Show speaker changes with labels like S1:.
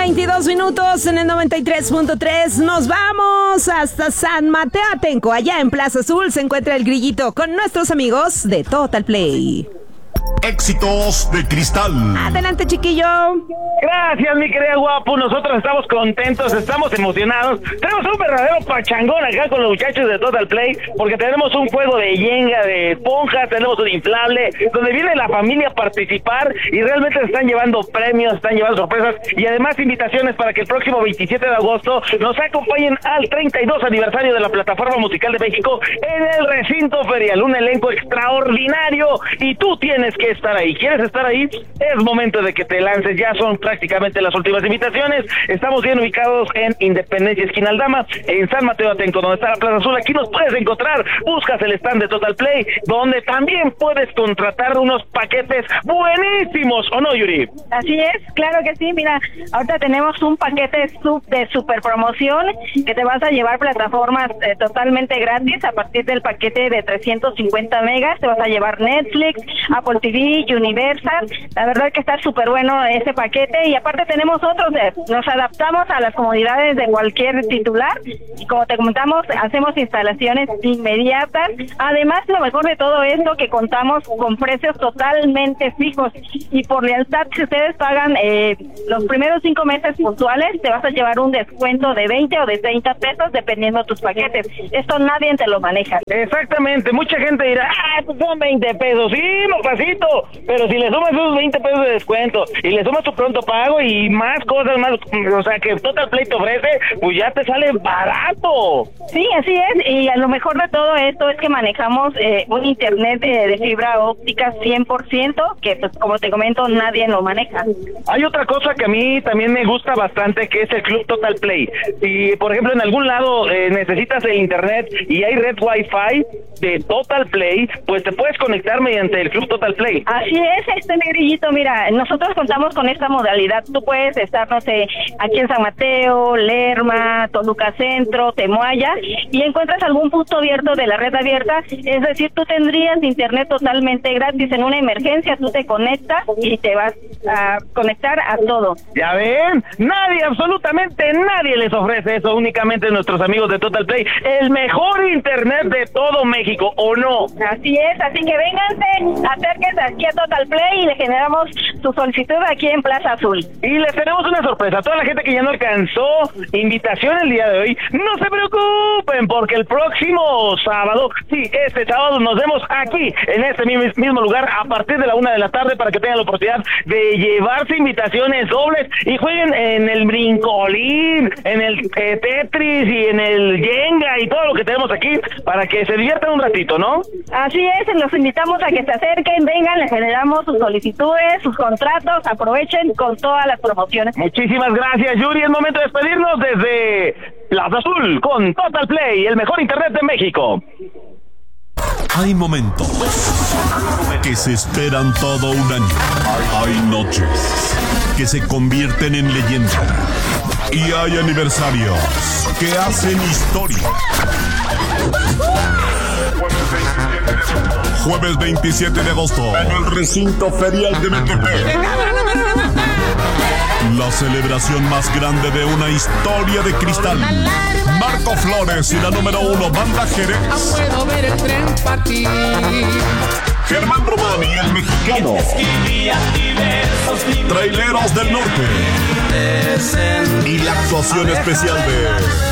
S1: 22 en el 93.3. Nos vamos hasta San Mateo Atenco. Allá en Plaza Azul se encuentra el Grillito con nuestros amigos de Total Play.
S2: Éxitos de Cristal.
S1: Adelante, chiquillo.
S3: Gracias, mi querida guapo. Nosotros estamos contentos, estamos emocionados. Tenemos un verdadero pachangón acá con los muchachos de Total Play, porque tenemos un juego de yenga, de esponjas, tenemos un inflable, donde viene la familia a participar y realmente se están llevando premios, están llevando sorpresas y además invitaciones para que el próximo 27 de agosto nos acompañen al 32 aniversario de la Plataforma Musical de México en el recinto ferial. Un elenco extraordinario y tú tienes que estar ahí. ¿Quieres estar ahí? Es momento de que te lances. Ya son prácticamente las últimas invitaciones. Estamos bien ubicados en Independencia, esquina Aldama, en San Mateo Atenco, donde está la Plaza Azul. Aquí nos puedes encontrar. Buscas el stand de Total Play, donde también puedes contratar unos paquetes buenísimos, ¿o no, Yuri?
S4: Así es, claro que sí. Mira, ahorita tenemos un paquete de super promoción que te vas a llevar plataformas totalmente gratis. A partir del paquete de 350 megas te vas a llevar Netflix, Apple TV, Universal. La verdad que está súper bueno ese paquete y aparte tenemos otros, nos adaptamos a las comodidades de cualquier titular y como te comentamos, hacemos instalaciones inmediatas. Además, lo mejor de todo esto que contamos con precios totalmente fijos y por lealtad, si ustedes pagan los primeros 5 meses puntuales, te vas a llevar un descuento de 20 o de 30 pesos dependiendo de tus paquetes. Esto nadie te lo maneja.
S3: Exactamente, mucha gente dirá, pues son 20 pesos, sí, papacito, pero si le sumas esos 20 pesos de descuento y le sumas tu pronto pago y más cosas más, o sea, que Total Play te ofrece, pues ya te sale barato.
S4: Sí, así es, y a lo mejor de todo esto es que manejamos un internet de fibra óptica 100%, que pues como te comento, nadie lo maneja.
S3: Hay otra cosa que a mí también me gusta bastante, que es el Club Total Play. Si, por ejemplo, en algún lado necesitas el internet y hay red Wi-Fi de Total Play, pues te puedes conectar mediante el Club Total Play.
S4: Así es, mi grillito, mira, nosotros contamos con esta modalidad. Tú puedes estar, no sé, aquí en San Mateo, Lerma, Toluca Centro, Temoaya, y encuentras algún punto abierto de la red abierta, es decir, tú tendrías internet totalmente gratis. En una emergencia tú te conectas y te vas a conectar a todo.
S3: ¿Ya ven? Nadie, absolutamente nadie les ofrece eso, únicamente nuestros amigos de Total Play, el mejor internet de todo México, ¿o no?
S4: Así es, así que vénganse, acérquense aquí a Total Play y le generamos su solicitud aquí en Plaza Azul.
S3: Y les tenemos una sorpresa, a toda la gente que ya no alcanzó invitación el día de hoy, no se preocupen, porque el próximo sábado, sí, este sábado nos vemos aquí, en este mismo lugar, a partir de la 1 de la tarde, para que tengan la oportunidad de llevarse invitaciones dobles y jueguen en el brincolín, en el Tetris y en el Jenga y todo lo que tenemos aquí, para que se diviertan un ratito, ¿no?
S4: Así es, los invitamos a que se acerquen, vengan, les generamos sus solicitudes, sus contratos, aprovechen con todas las promociones.
S3: Muchísimas gracias, Yuri. Es momento de despedirnos desde Plaza Azul con Total Play, el mejor internet de México.
S2: Hay momentos que se esperan todo un año. Hay noches que se convierten en leyenda. Y hay aniversarios que hacen historia. Jueves 27 de agosto, en el recinto ferial de Metepec. La celebración más grande de una historia de cristal. Marco Flores y la número 1, Banda Jerez.
S5: Puedo ver el tren partir.
S2: Germán Román y el mexicano. Traileros del Norte. Y la actuación especial de